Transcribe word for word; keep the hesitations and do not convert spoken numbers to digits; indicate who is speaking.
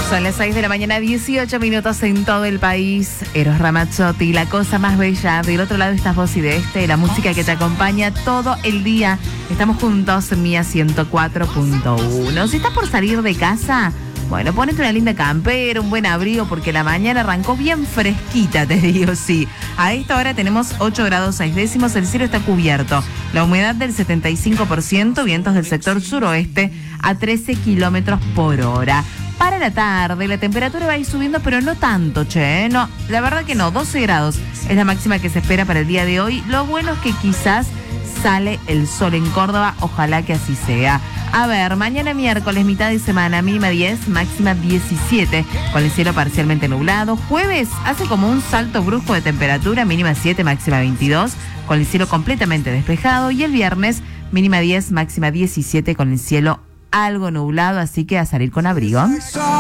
Speaker 1: Son las seis de la mañana, dieciocho minutos en todo el país. Eros Ramazzotti, la cosa más bella. Del otro lado estás vos y de este, la música que te acompaña todo el día. Estamos juntos en Mía ciento cuatro punto uno. Si estás por salir de casa, bueno, ponete una linda campera, un buen abrigo, porque la mañana arrancó bien fresquita, te digo, sí. A esta hora tenemos ocho grados seis décimos, el cielo está cubierto. La humedad del setenta y cinco por ciento, vientos del sector suroeste a trece kilómetros por hora. Para la tarde la temperatura va a ir subiendo, pero no tanto, che, ¿eh? No, la verdad que no, doce grados es la máxima que se espera para el día de hoy. Lo bueno es que quizás sale el sol en Córdoba, ojalá que así sea. A ver, mañana miércoles, mitad de semana, mínima diez, máxima diecisiete, con el cielo parcialmente nublado. Jueves hace como un salto brusco de temperatura, mínima siete, máxima veintidós, con el cielo completamente despejado. Y el viernes, mínima diez, máxima diecisiete, con el cielo algo nublado, así que a salir con abrigo.